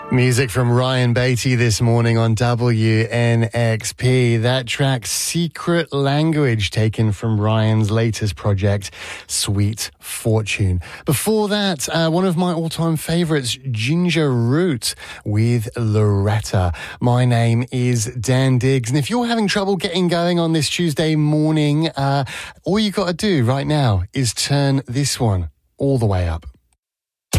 Music from Ryan Beatty this morning on WNXP. That track, Secret Language, taken from Ryan's latest project, Sweet Fortune. Before that, one of my all-time favourites, Ginger Root with Loretta. My name is Dan Diggs, and if you're having trouble getting going on this Tuesday morning, all you got to do right now is turn this one all the way up.